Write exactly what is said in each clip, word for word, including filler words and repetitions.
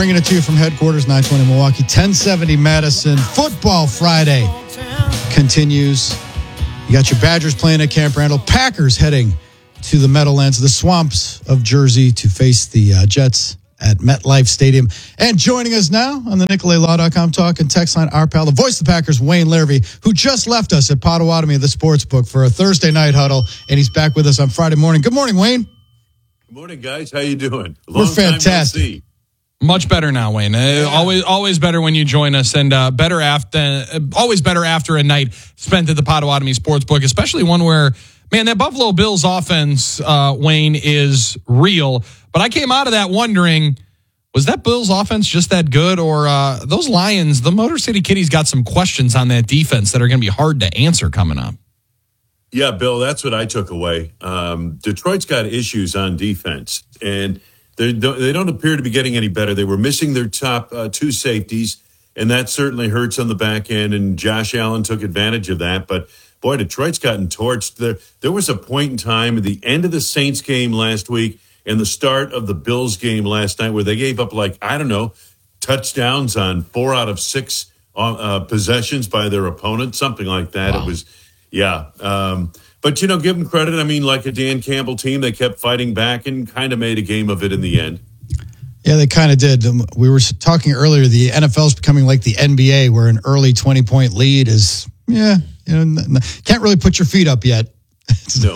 Bringing it to you from headquarters, nine twenty Milwaukee, ten seventy Madison. Football Friday continues. You got your Badgers playing at Camp Randall. Packers heading to the Meadowlands, the swamps of Jersey, to face the uh, Jets at MetLife Stadium. And joining us now on the Nicolay Law dot com talk and text line, our pal, the voice of the Packers, Wayne Larrivee, who just left us at Potawatomi, the sportsbook, for a Thursday night huddle, and he's back with us on Friday morning. Good morning, Wayne. Good morning, guys. How you doing? Long We're fantastic. Time no see. Much better now, Wayne. Uh, yeah. Always, always better when you join us, and uh, better after. Uh, always better after a night spent at the Potawatomi Sportsbook, especially one where, man, that Buffalo Bills offense, uh, Wayne, is real. But I came out of that wondering, was that Bills offense just that good, or uh, those Lions, the Motor City Kitties, got some questions on that defense that are going to be hard to answer coming up? Yeah, Bill, that's what I took away. Um, Detroit's got issues on defense, and They don't, they don't appear to be getting any better. They were missing their top uh, two safeties, and that certainly hurts on the back end, and Josh Allen took advantage of that. But, boy, Detroit's gotten torched. There, there was a point in time at the end of the Saints game last week and the start of the Bills game last night where they gave up, like, I don't know, touchdowns on four out of six uh, possessions by their opponent, something like that. Wow. It was, yeah. Um But, you know, give them credit. I mean, like a Dan Campbell team, they kept fighting back and kind of made a game of it in the end. Yeah, they kind of did. We were talking earlier, the N F L is becoming like the N B A, where an early twenty-point lead is, yeah, you know, can't really put your feet up yet. No.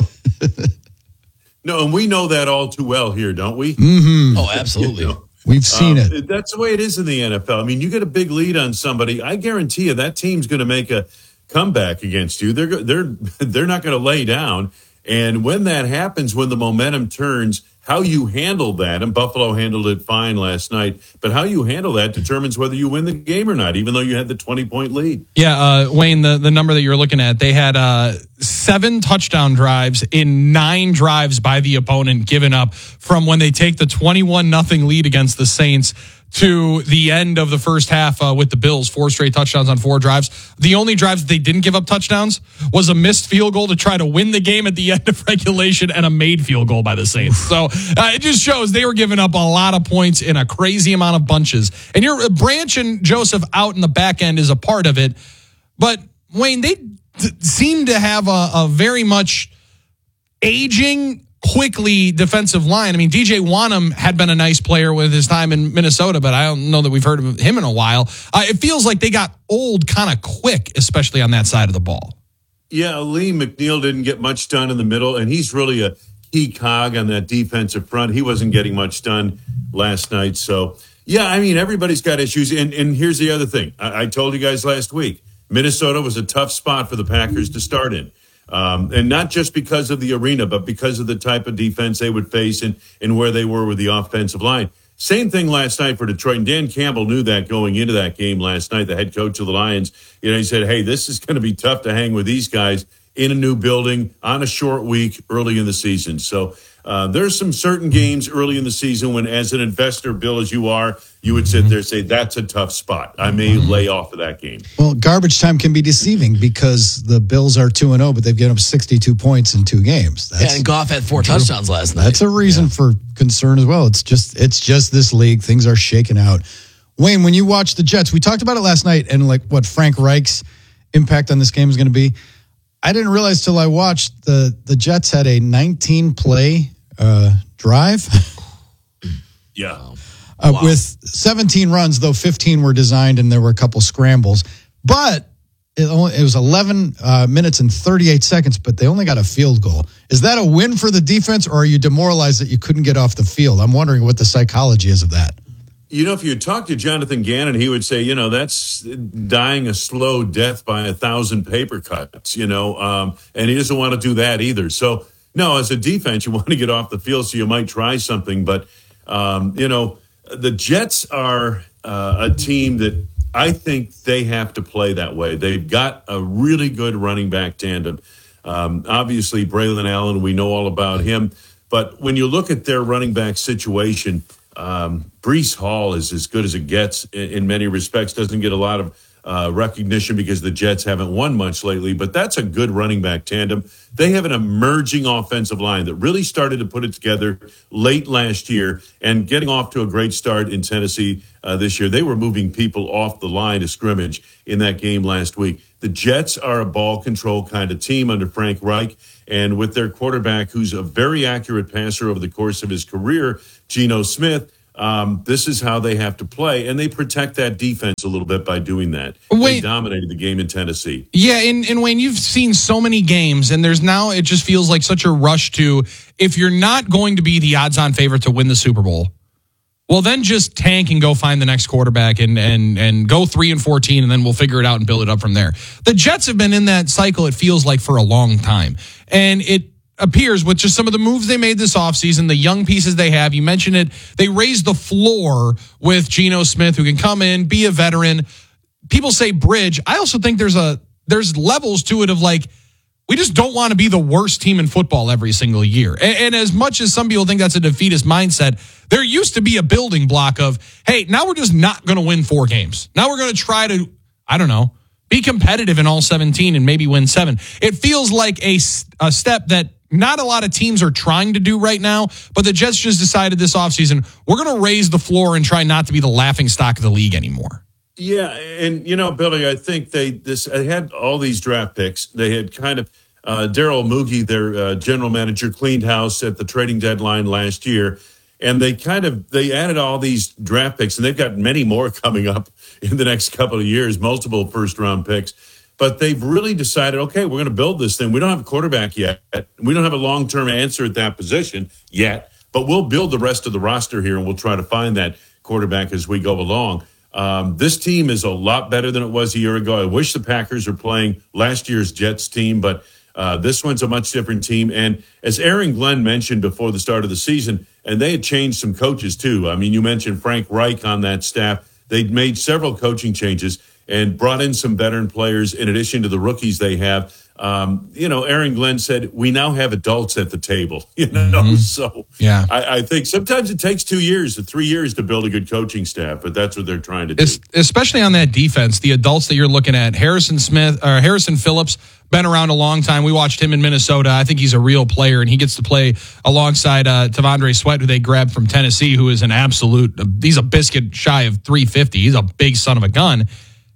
No, and we know that all too well here, don't we? Mm-hmm. Oh, absolutely. You know, we've seen um, it. That's the way it is in the N F L. I mean, you get a big lead on somebody, I guarantee you that team's going to make a comeback against you. They're they're they're not going to lay down. And when that happens, when the momentum turns, how you handle that, and Buffalo handled it fine last night, but how you handle that determines whether you win the game or not, even though you had the twenty-point lead. Yeah, uh, Wayne, the, the number that you're looking at, they had uh, seven touchdown drives in nine drives by the opponent given up from when they take the twenty-one nothing lead against the Saints to the end of the first half uh, with the Bills, four straight touchdowns on four drives. The only drives that they didn't give up touchdowns was a missed field goal to try to win the game at the end of regulation and a made field goal by the Saints. So uh, it just shows they were giving up a lot of points in a crazy amount of bunches. And your Branch and Joseph out in the back end is a part of it. But, Wayne, they d- seem to have a, a very much aging, quickly defensive line. I mean, D J Wanham had been a nice player with his time in Minnesota, but I don't know that we've heard of him in a while. Uh, it feels like they got old kind of quick, especially on that side of the ball. Yeah, Lee McNeil didn't get much done in the middle, and he's really a key cog on that defensive front. He wasn't getting much done last night. So, yeah, I mean, everybody's got issues. And, and here's the other thing. I, I told you guys last week, Minnesota was a tough spot for the Packers to start in. Um, and not just because of the arena, but because of the type of defense they would face and, and where they were with the offensive line. Same thing last night for Detroit. And Dan Campbell knew that going into that game last night, the head coach of the Lions. You know, he said, hey, this is going to be tough to hang with these guys in a new building on a short week early in the season. So uh, there's some certain games early in the season when, as an investor, Bill, as you are, you would sit there and say, that's a tough spot. I may lay off of that game. Well, garbage time can be deceiving because the Bills are two and oh, but they've given up sixty-two points in two games. That's, yeah, and Goff had four touchdowns last night. That's a reason yeah. for concern as well. It's just it's just this league. Things are shaking out. Wayne, when you watch the Jets, we talked about it last night and like what Frank Reich's impact on this game is going to be. I didn't realize till I watched the, the Jets had a nineteen-play uh, drive. Yeah. Uh, wow. With seventeen runs, though fifteen were designed and there were a couple scrambles. But it, only, it was eleven uh, minutes and thirty-eight seconds, but they only got a field goal. Is that a win for the defense, or are you demoralized that you couldn't get off the field? I'm wondering what the psychology is of that. You know, if you talk to Jonathan Gannon, he would say, you know, that's dying a slow death by a thousand paper cuts, you know, um, and he doesn't want to do that either. So, no, as a defense, you want to get off the field, so you might try something. But, um, you know, the Jets are uh, a team that I think they have to play that way. They've got a really good running back tandem. Um, obviously, Braylon Allen, we know all about him. But when you look at their running back situation, um, Breece Hall is as good as it gets in, in many respects, doesn't get a lot of uh, recognition because the Jets haven't won much lately, but that's a good running back tandem. They have an emerging offensive line that really started to put it together late last year and getting off to a great start in Tennessee uh, this year. They were moving people off the line of scrimmage in that game last week. The Jets are a ball control kind of team under Frank Reich, and with their quarterback, who's a very accurate passer over the course of his career, Geno Smith, Um, this is how they have to play, and they protect that defense a little bit by doing that. Wait. They dominated the game in Tennessee. Yeah, and, and Wayne, you've seen so many games, and there's now, it just feels like such a rush to, if you're not going to be the odds-on favorite to win the Super Bowl, well, then just tank and go find the next quarterback and and and go three and fourteen, and then we'll figure it out and build it up from there. The Jets have been in that cycle, it feels like, for a long time, and it appears with just some of the moves they made this offseason, the young pieces they have. You mentioned it. They raised the floor with Geno Smith, who can come in, be a veteran. People say bridge. I also think there's a there's levels to it of like, we just don't want to be the worst team in football every single year. And, and as much as some people think that's a defeatist mindset, there used to be a building block of, hey, now we're just not going to win four games. Now we're going to try to, I don't know, be competitive in all seventeen and maybe win seven. It feels like a, a step that not a lot of teams are trying to do right now, but the Jets just decided this offseason, we're going to raise the floor and try not to be the laughing stock of the league anymore. Yeah, and, you know, Billy, I think they this they had all these draft picks. They had kind of, uh, Daryl Moogie, their uh, general manager, cleaned house at the trading deadline last year, and they kind of, they added all these draft picks, and they've got many more coming up in the next couple of years, multiple first-round picks. But they've really decided, okay, we're going to build this thing. We don't have a quarterback yet. We don't have a long-term answer at that position yet, but we'll build the rest of the roster here, and we'll try to find that quarterback as we go along. Um, this team is a lot better than it was a year ago. I wish the Packers were playing last year's Jets team, but uh, this one's a much different team. And as Aaron Glenn mentioned before the start of the season, and they had changed some coaches too. I mean, you mentioned Frank Reich on that staff. They'd made several coaching changes and brought in some veteran players in addition to the rookies they have. Um, you know, Aaron Glenn said, we now have adults at the table, you know, mm-hmm. so yeah. I, I think sometimes it takes two years to three years to build a good coaching staff, but that's what they're trying to do. It's, especially on that defense, the adults that you're looking at, Harrison Smith or Harrison Phillips, been around a long time. We watched him in Minnesota. I think he's a real player, and he gets to play alongside uh, Tavondre Sweat, who they grabbed from Tennessee, who is an absolute, he's a biscuit shy of three fifty. He's a big son of a gun.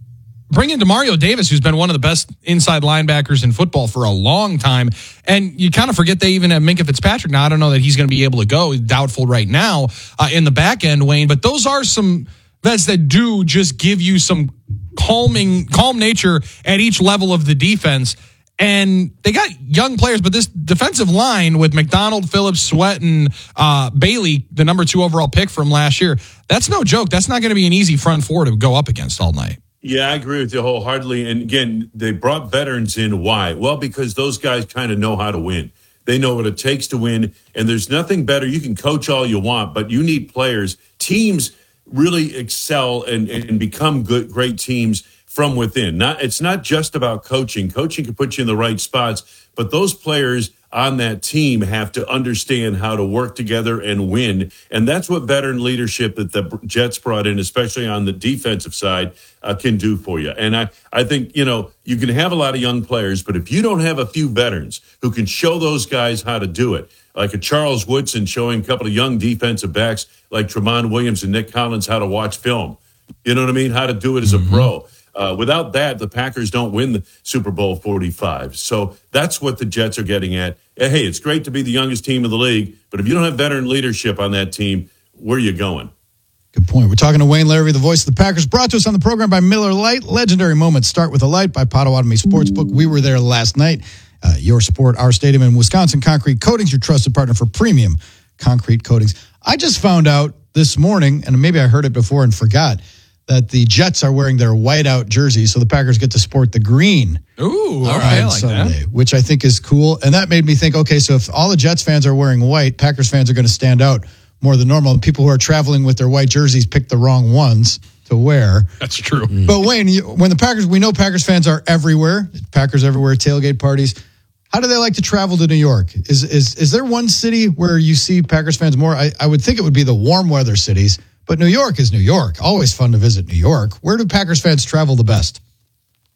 Bring in Demario Davis, who's been one of the best inside linebackers in football for a long time. And you kind of forget they even have Minkah Fitzpatrick. Now, I don't know that he's going to be able to go. He's doubtful right now uh, in the back end, Wayne. But those are some vets that do just give you some calming, calm nature at each level of the defense. And they got young players, but this defensive line with McDonald, Phillips, Sweat, and uh, Bailey, the number two overall pick from last year, that's no joke. That's not going to be an easy front four to go up against all night. Yeah, I agree with you wholeheartedly. And again, they brought veterans in. Why? Well, because those guys kind of know how to win. They know what it takes to win. And there's nothing better. You can coach all you want, but you need players. Teams really excel and, and become good, great teams from within. Not, it's not just about coaching. Coaching can put you in the right spots, but those players on that team have to understand how to work together and win. And that's what veteran leadership that the Jets brought in, especially on the defensive side, uh, can do for you. And I, I think, you know, you can have a lot of young players, but if you don't have a few veterans who can show those guys how to do it, like a Charles Woodson showing a couple of young defensive backs like Tramon Williams and Nick Collins how to watch film, you know what I mean? How to do it as a mm-hmm. pro. Uh, without that, the Packers don't win the Super Bowl forty-five. So that's what the Jets are getting at. Hey, it's great to be the youngest team in the league, but if you don't have veteran leadership on that team, where are you going? Good point. We're talking to Wayne Larrivee, the voice of the Packers, brought to us on the program by Miller Lite. Legendary moments start with a light by Potawatomi Sportsbook. We were there last night. Uh, your sport, our stadium in Wisconsin. Concrete Coatings, your trusted partner for premium concrete coatings. I just found out this morning, and maybe I heard it before and forgot, that the Jets are wearing their whiteout jerseys, so the Packers get to sport the green. Ooh, all right, I like Sunday, that. Which I think is cool. And that made me think, okay, so if all the Jets fans are wearing white, Packers fans are going to stand out more than normal. And people who are traveling with their white jerseys pick the wrong ones to wear. That's true. But Wayne, you, when the Packers, we know Packers fans are everywhere. Packers everywhere, tailgate parties. How do they like to travel to New York? Is is is there one city where you see Packers fans more? I, I would think it would be the warm weather cities. But New York is New York. Always fun to visit New York. Where do Packers fans travel the best?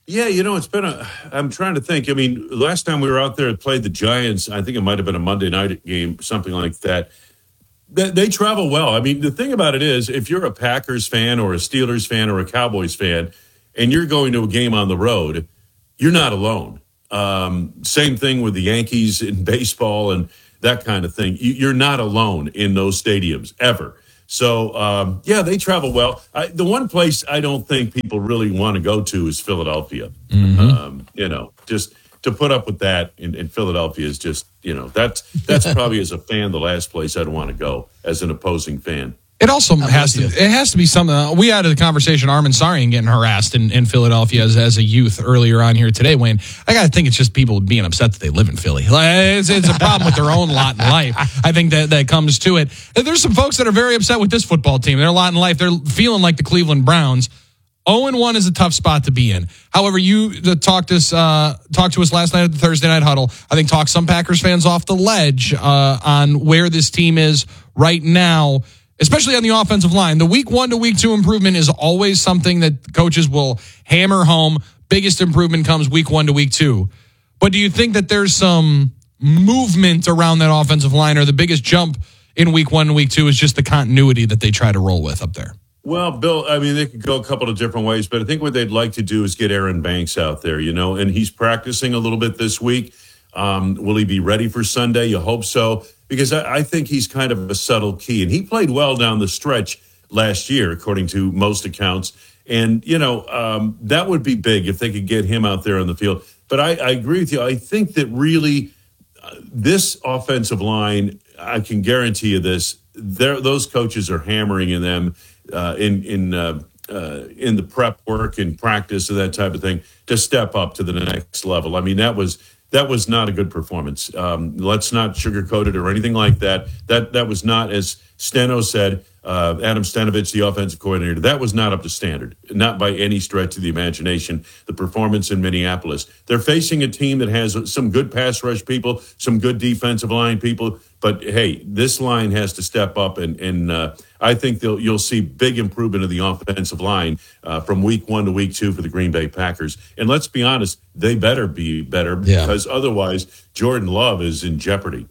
Yeah, you know, it's been a. I'm trying to think. I mean, last time we were out there and played the Giants, I think it might have been a Monday night game, something like that. They, they travel well. I mean, the thing about it is, if you're a Packers fan or a Steelers fan or a Cowboys fan, and you're going to a game on the road, you're not alone. Um, same thing with the Yankees in baseball and that kind of thing. You, you're not alone in those stadiums ever. So, um, yeah, they travel well. I, the one place I don't think people really want to go to is Philadelphia. Mm-hmm. Um, you know, just to put up with that in, in Philadelphia is just, you know, that's that's probably as a fan the last place I'd want to go as an opposing fan. It also has to. It has to be something. We had a conversation. Armin Sarian getting harassed in, in Philadelphia as, as a youth earlier on here today. Wayne, I got to think it's just people being upset that they live in Philly. Like, it's, it's a problem with their own lot in life. I think that that comes to it. There's some folks that are very upset with this football team. Their lot in life. They're feeling like the Cleveland Browns. oh and one is a tough spot to be in. However, you talked us uh, talked to us last night at the Thursday Night Huddle. I think talked some Packers fans off the ledge uh, on where this team is right now, especially on the offensive line. The week one to week two improvement is always something that coaches will hammer home. Biggest improvement comes week one to week two. But do you think that there's some movement around that offensive line, or the biggest jump in week one and week two is just the continuity that they try to roll with up there? Well, Bill, I mean, they could go a couple of different ways, but I think what they'd like to do is get Aaron Banks out there, you know, and he's practicing a little bit this week. Um, will he be ready for Sunday? You hope so, because I, I think he's kind of a subtle key. And he played well down the stretch last year, according to most accounts. And, you know, um, that would be big if they could get him out there on the field. But I, I agree with you. I think that really uh, this offensive line, I can guarantee you this, those coaches are hammering in them uh, in, in, uh, uh, in the prep work and practice and that type of thing to step up to the next level. I mean, that was... That was not a good performance. Um, let's not sugarcoat it or anything like that. That that was not, as Steno said, uh, Adam Stenovich, the offensive coordinator, that was not up to standard, not by any stretch of the imagination, the performance in Minneapolis. They're facing a team that has some good pass rush people, some good defensive line people, but, hey, this line has to step up, and, and uh, I think they'll, you'll see big improvement of the offensive line uh, from week one to week two for the Green Bay Packers. And let's be honest, they better be better yeah. because otherwise Jordan Love is in jeopardy.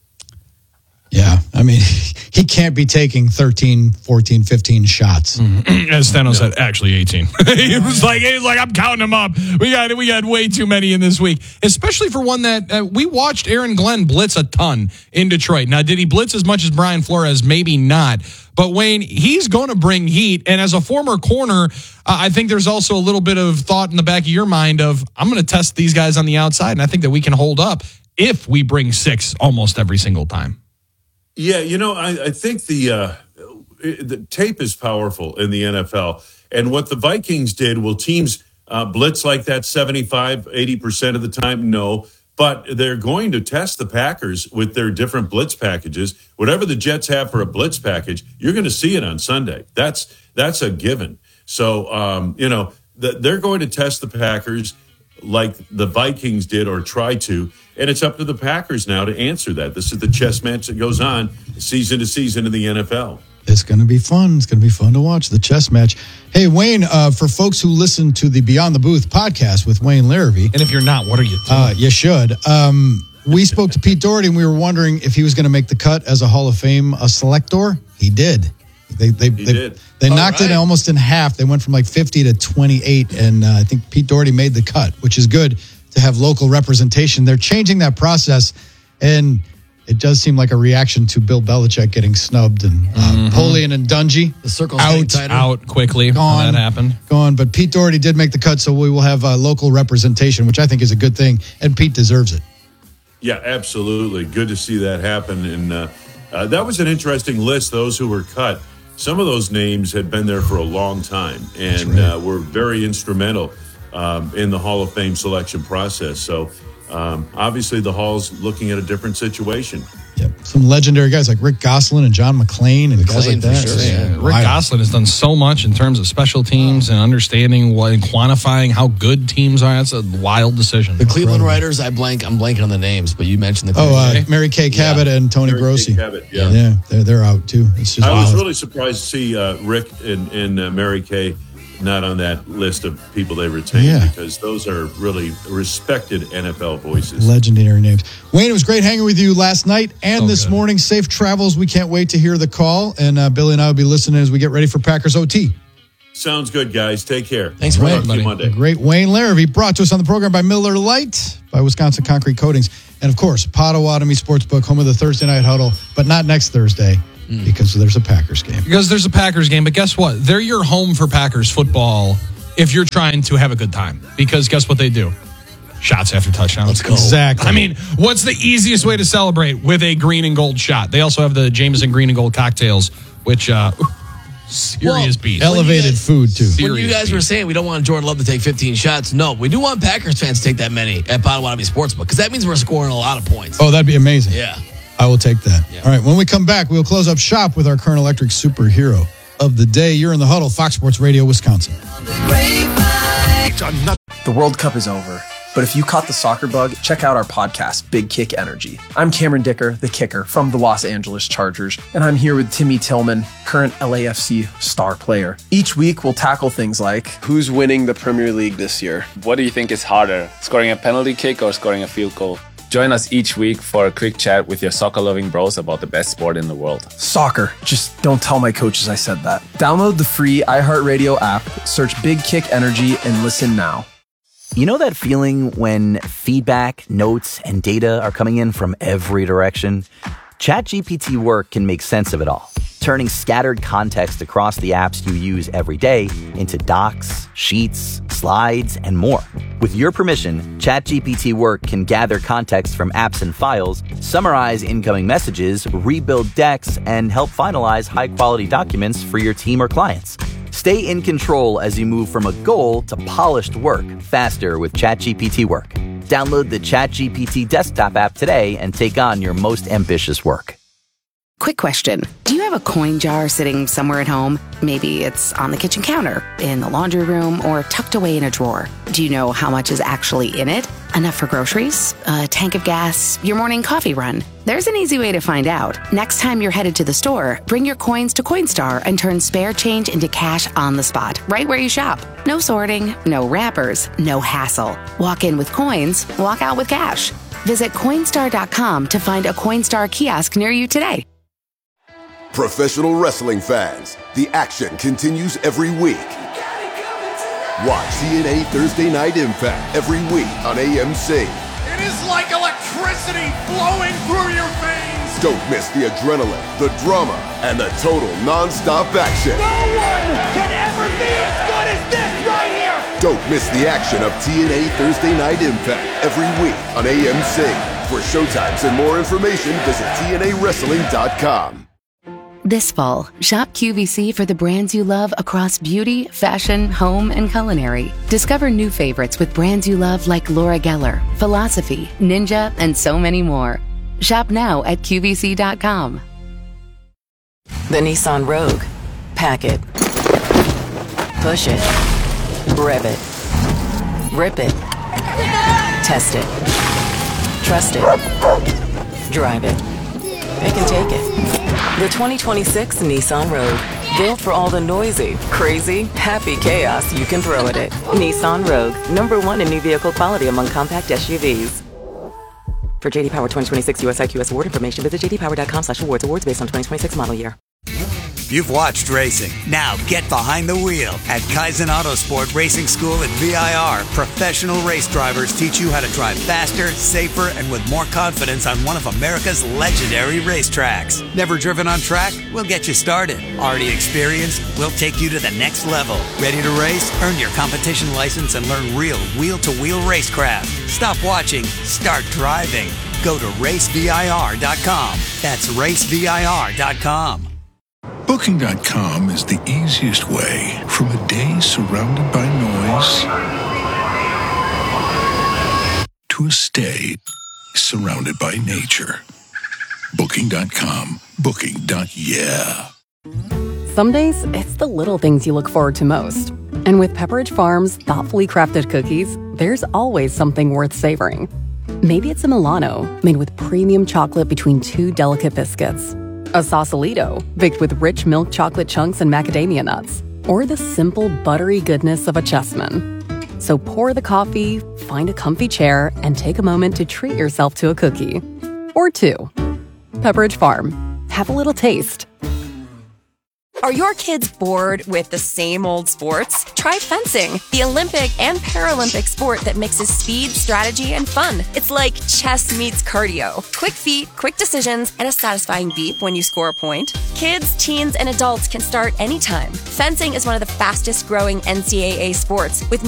Yeah, I mean, he can't be taking thirteen, fourteen, fifteen shots. Mm-hmm. As Steno no. said, actually eighteen. He was like, he was like, I'm counting them up. We got we got way too many in this week, especially for one that uh, we watched Aaron Glenn blitz a ton in Detroit. Now, did he blitz as much as Brian Flores? Maybe not. But, Wayne, he's going to bring heat. And as a former corner, uh, I think there's also a little bit of thought in the back of your mind of, I'm going to test these guys on the outside, and I think that we can hold up if we bring six almost every single time. Yeah, you know, I, I think the uh, the tape is powerful in the N F L. And what the Vikings did, will teams uh, blitz like that seventy-five, eighty percent of the time? No. But they're going to test the Packers with their different blitz packages. Whatever the Jets have for a blitz package, you're going to see it on Sunday. That's that's a given. So, um, you know, the, they're going to test the Packers like the Vikings did or try to. And it's up to the Packers now to answer that. This is the chess match that goes on season to season in the N F L. It's going to be fun. It's going to be fun to watch the chess match. Hey, Wayne, uh, for folks who listen to the Beyond the Booth podcast with Wayne Larrivee. And if you're not, what are you doing? Uh, you should. Um, we spoke to Pete Doherty, and we were wondering if he was going to make the cut as a Hall of Fame a selector. He did. They they he they, did. they All knocked right. it almost in half. They went from like fifty to twenty-eight, and uh, I think Pete Doherty made the cut, which is good to have local representation. They're changing that process, and it does seem like a reaction to Bill Belichick getting snubbed, and uh, Mm-hmm. Polian and Dungy The circle's getting out, tighter. Out quickly Gone. when that happened. gone. But Pete Doherty did make the cut, so we will have uh, local representation, which I think is a good thing, and Pete deserves it. Yeah, absolutely. Good to see that happen. And uh, uh, that was an interesting list, those who were cut. Some of those names had been there for a long time and right. uh, were very instrumental um, in the Hall of Fame selection process. So um, obviously the Hall's looking at a different situation. Yep. Some legendary guys like Rick Gosselin and John McClane and guys like McClain, for that. sure, yeah. Rick Wild. Gosselin has done so much in terms of special teams and understanding what, and quantifying how good teams are. That's a wild decision. The Cleveland Writers, I blank. I'm blanking on the names, but you mentioned the Oh, Cleveland. uh, Mary Kay Cabot Yeah. and Tony Mary Grossi. Kay Cabot, yeah. Yeah, they're, they're out too. It's just I was wild. really surprised to see uh, Rick and, and uh, Mary Kay. not on that list of people they retain Yeah. because those are really respected N F L voices. Legendary names. Wayne, it was great hanging with you last night and So this good. morning. Safe travels. We can't wait to hear the call. And uh, Billy and I will be listening as we get ready for Packers O T. Sounds good, guys. Take care. Thanks, Talk Wayne. to you The Monday. great Wayne Larrivee, brought to us on the program by Miller Lite, by Wisconsin Concrete Coatings, and of course, Potawatomi Sportsbook, home of the Thursday Night Huddle, but not next Thursday because there's a Packers game. Because there's a Packers game, but guess what? They're your home for Packers football if you're trying to have a good time. Because guess what they do? Shots after touchdowns. Let's go. Exactly. I mean, what's the easiest way to celebrate with a green and gold shot? They also have the Jameson green and gold cocktails, which uh serious Well, beast. elevated guys- food, too. When you guys were saying we don't want Jordan Love to take fifteen shots, no, we do want Packers fans to take that many at Potawatomi Sportsbook because that means we're scoring a lot of points. Oh, that'd be amazing. Yeah. I will take that. All right, when we come back, we'll close up shop with our current electric superhero of the day. You're in the huddle, Fox Sports Radio, Wisconsin. The World Cup is over, but if you caught the soccer bug, check out our podcast, Big Kick Energy. I'm Cameron Dicker, the kicker from the Los Angeles Chargers, and I'm here with Timmy Tillman, current L A F C star player. Each week, we'll tackle things like Who's winning the Premier League this year? What do you think is harder, scoring a penalty kick or scoring a field goal? Join us each week for a quick chat with your soccer-loving bros about the best sport in the world. soccer. Just don't tell my coaches I said that. Download the free iHeartRadio app, search Big Kick Energy, and listen now. You know that feeling when feedback, notes, and data are coming in from every direction? ChatGPT Work can make sense of it all, turning scattered context across the apps you use every day into docs, sheets, slides, and more. With your permission, ChatGPT Work can gather context from apps and files, summarize incoming messages, rebuild decks, and help finalize high-quality documents for your team or clients. Stay in control as you move from a goal to polished work faster with ChatGPT Work. Download the ChatGPT desktop app today and take on your most ambitious work. Quick question. Do you have a coin jar sitting somewhere at home? Maybe it's on the kitchen counter, in the laundry room, or tucked away in a drawer. Do you know how much is actually in it? Enough for groceries? A tank of gas? Your morning coffee run? There's an easy way to find out. Next time you're headed to the store, bring your coins to Coinstar and turn spare change into cash on the spot, right where you shop. No sorting, no wrappers, no hassle. Walk in with coins, walk out with cash. Visit Coinstar dot com to find a Coinstar kiosk near you today. Professional wrestling fans, the action continues every week. Watch T N A Thursday Night Impact every week on A M C. It is like electricity flowing through your veins. Don't miss the adrenaline, the drama, and the total non-stop action. No one can ever be as good as this right here. Don't miss the action of T N A Thursday Night Impact every week on A M C. For showtimes and more information, visit T N A wrestling dot com. This fall, shop Q V C for the brands you love across beauty, fashion, home, and culinary. Discover new favorites with brands you love like Laura Geller, Philosophy, Ninja, and so many more. Shop now at Q V C dot com. The Nissan Rogue. Pack it. Push it. Rev it. Rip it. Test it. Trust it. Drive it. It can take it. The twenty twenty-six Nissan Rogue. Built for all the noisy, crazy, happy chaos you can throw at it. Nissan Rogue. Number one in new vehicle quality among compact S U Vs. For J D Power twenty twenty-six U S I Q S award information, visit j d power dot com slash awards. Awards based on twenty twenty-six model year. You've watched racing. Now get behind the wheel. At Kaizen Autosport Racing School at V I R, professional race drivers teach you how to drive faster, safer, and with more confidence on one of America's legendary racetracks. Never driven on track? We'll get you started. Already experienced? We'll take you to the next level. Ready to race? Earn your competition license and learn real wheel-to-wheel racecraft. Stop watching. Start driving. Go to race V I R dot com. That's race V I R dot com. Booking dot com is the easiest way from a day surrounded by noise to a stay surrounded by nature. Booking dot com. Booking. Yeah. Some days, it's the little things you look forward to most. And with Pepperidge Farm's thoughtfully crafted cookies, there's always something worth savoring. Maybe it's a Milano, made with premium chocolate between two delicate biscuits. A Sausalito, baked with rich milk chocolate chunks and macadamia nuts. or the simple buttery goodness of a Chessman. So pour the coffee, find a comfy chair, and take a moment to treat yourself to a cookie. Or two. Pepperidge Farm. Have a little taste. Are your kids bored with the same old sports? Try fencing, the Olympic and Paralympic sport that mixes speed, strategy, and fun. It's like chess meets cardio. Quick feet, quick decisions, and a satisfying beep when you score a point. Kids, teens, and adults can start anytime. Fencing is one of the fastest growing N C double A sports with